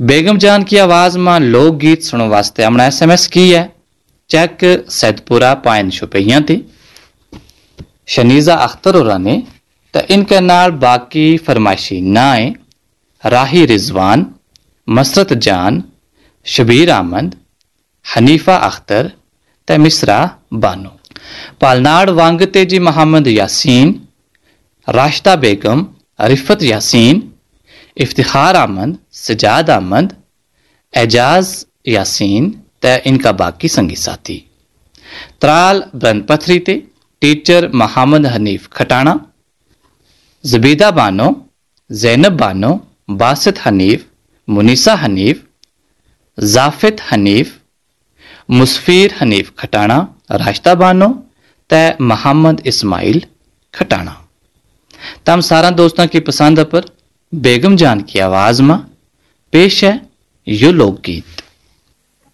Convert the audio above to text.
बेगम जान की आवाज में लोकगीत सुनने वास्ते हमने SMS की है चेक सैदपुरा पाइन शुपैया थी शनीजा अख्तर और ने तो इनके नाल बाकी फरमाइशी नाए राही रिजवान मसरत जान शबीर अहमद हनीफा अख्तर ते मिसरा बानो पालनाड़ वांग तेजी मोहम्मद यासीन राशिदा बेगम रिफत यासीन इफ्तिखार अहमद सजाद अहमद एजाज यासीन ते इनका बाकी संगी साथी त्राल ब्रनपथरी ते टीचर मोहम्मद हनीफ खटाना जबीदा बानो जैनब बानो बासित हनीफ मुनीसा हनीफ जाफित हनीफ मुसफिर हनीफ खटाना राशिदा बानो ते मोहम्मद इस्माइल खटाना। तम सारा दोस्तों की पसंद पर बेगम जान की आवाज में पेश है यो लोकगीत।